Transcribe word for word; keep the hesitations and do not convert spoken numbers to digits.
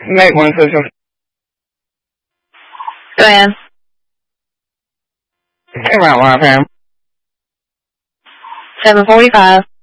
Make one social. Diane. Hey, Mount Live, Pam. seven forty-five.